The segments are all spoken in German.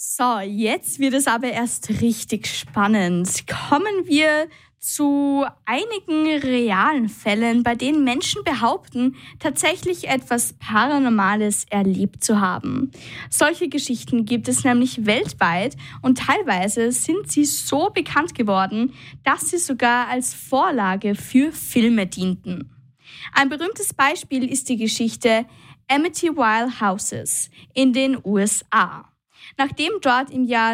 So, jetzt wird es aber erst richtig spannend. Kommen wir zu einigen realen Fällen, bei denen Menschen behaupten, tatsächlich etwas Paranormales erlebt zu haben. Solche Geschichten gibt es nämlich weltweit und teilweise sind sie so bekannt geworden, dass sie sogar als Vorlage für Filme dienten. Ein berühmtes Beispiel ist die Geschichte Amityville Houses in den USA. Nachdem dort im Jahr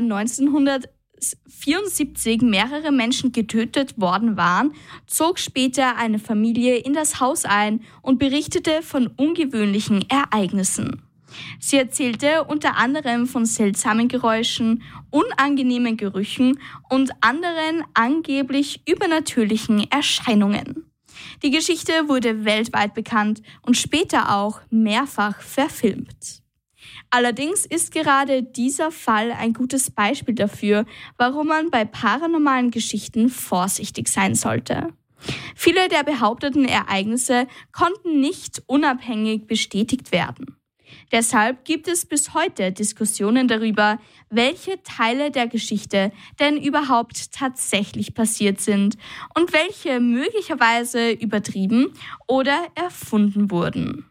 1974 mehrere Menschen getötet worden waren, zog später eine Familie in das Haus ein und berichtete von ungewöhnlichen Ereignissen. Sie erzählte unter anderem von seltsamen Geräuschen, unangenehmen Gerüchen und anderen angeblich übernatürlichen Erscheinungen. Die Geschichte wurde weltweit bekannt und später auch mehrfach verfilmt. Allerdings ist gerade dieser Fall ein gutes Beispiel dafür, warum man bei paranormalen Geschichten vorsichtig sein sollte. Viele der behaupteten Ereignisse konnten nicht unabhängig bestätigt werden. Deshalb gibt es bis heute Diskussionen darüber, welche Teile der Geschichte denn überhaupt tatsächlich passiert sind und welche möglicherweise übertrieben oder erfunden wurden.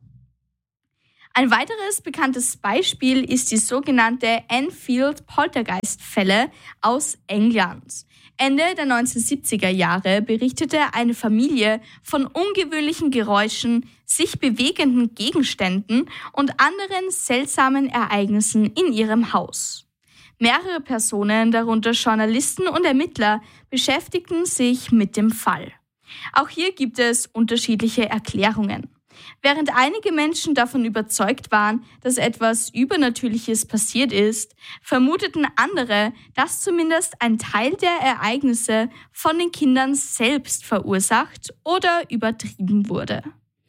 Ein weiteres bekanntes Beispiel ist die sogenannte Enfield Poltergeist-Fälle aus England. Ende der 1970er Jahre berichtete eine Familie von ungewöhnlichen Geräuschen, sich bewegenden Gegenständen und anderen seltsamen Ereignissen in ihrem Haus. Mehrere Personen, darunter Journalisten und Ermittler, beschäftigten sich mit dem Fall. Auch hier gibt es unterschiedliche Erklärungen. Während einige Menschen davon überzeugt waren, dass etwas Übernatürliches passiert ist, vermuteten andere, dass zumindest ein Teil der Ereignisse von den Kindern selbst verursacht oder übertrieben wurde.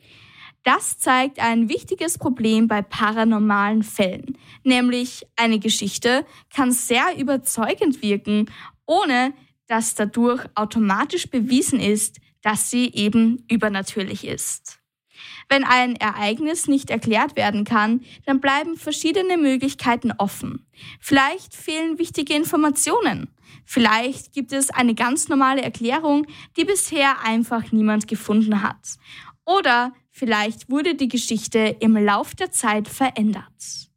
Das zeigt ein wichtiges Problem bei paranormalen Fällen, nämlich eine Geschichte kann sehr überzeugend wirken, ohne dass dadurch automatisch bewiesen ist, dass sie eben übernatürlich ist. Wenn ein Ereignis nicht erklärt werden kann, dann bleiben verschiedene Möglichkeiten offen. Vielleicht fehlen wichtige Informationen. Vielleicht gibt es eine ganz normale Erklärung, die bisher einfach niemand gefunden hat. Oder vielleicht wurde die Geschichte im Lauf der Zeit verändert.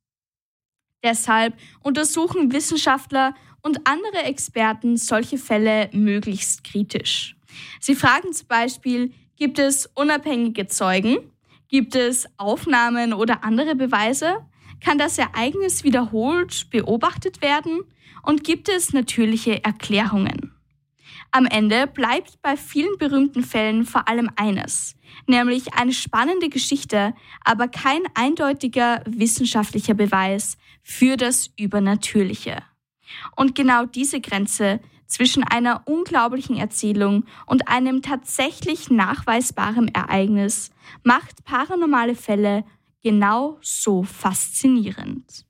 Deshalb untersuchen Wissenschaftler und andere Experten solche Fälle möglichst kritisch. Sie fragen zum Beispiel, gibt es unabhängige Zeugen? Gibt es Aufnahmen oder andere Beweise? Kann das Ereignis wiederholt beobachtet werden? Und gibt es natürliche Erklärungen? Am Ende bleibt bei vielen berühmten Fällen vor allem eines, nämlich eine spannende Geschichte, aber kein eindeutiger wissenschaftlicher Beweis für das Übernatürliche. Und genau diese Grenze zwischen einer unglaublichen Erzählung und einem tatsächlich nachweisbaren Ereignis macht paranormale Fälle genau so faszinierend.